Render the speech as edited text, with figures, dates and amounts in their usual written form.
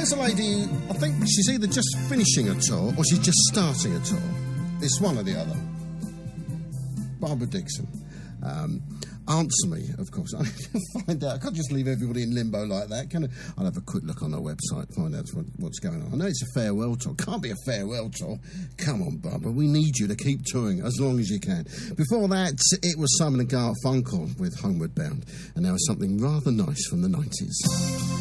There's a lady, I think she's either just finishing a tour or she's just starting a tour. It's one or the other. Barbara Dixon. Answer me, of course. I need to find out. I can't just leave everybody in limbo like that, can I? I'll have a quick look on her website, find out what's going on. I know it's a farewell tour. Can't be a farewell tour. Come on, Barbara. We need you to keep touring as long as you can. Before that, it was Simon & Garfunkel with Homeward Bound. And now it's something rather nice from the 90s.